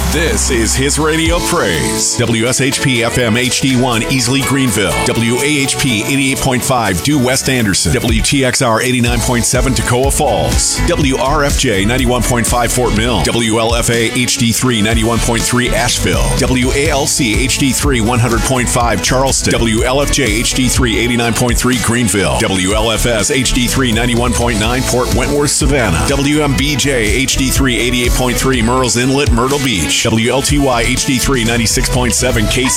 This is his radio praise. WSHP FM HD1 Easley Greenville. WAHP 88.5 Due West Anderson. WTXR 89.7 Toccoa Falls. WRFJ 91.5 Fort Mill. WLFA HD3 91.3 Asheville. WALC HD3 100.5 Charleston. WLFJ HD3 89.3 Greenville. WLFS HD3 91.9 Port Wentworth Savannah. WMBJ HD3 88.3 Murrells Inlet Myrtle Beach. WLTY HD3 96.7